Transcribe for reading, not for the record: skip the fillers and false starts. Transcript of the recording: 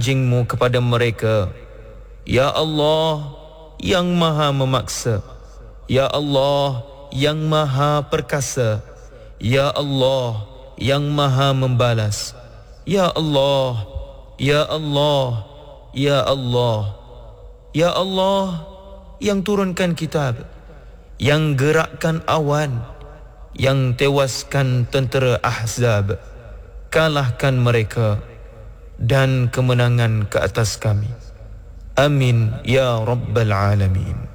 janji-Mu kepada mereka. Ya Allah yang maha memaksa, Ya Allah yang maha perkasa, Ya Allah yang maha membalas. Ya Allah, Ya Allah, Ya Allah, Ya Allah yang turunkan kitab, yang gerakkan awan, yang tewaskan tentera Ahzab. Kalahkan mereka dan kemenangan ke atas kami. Amin ya Rabbal Alamin.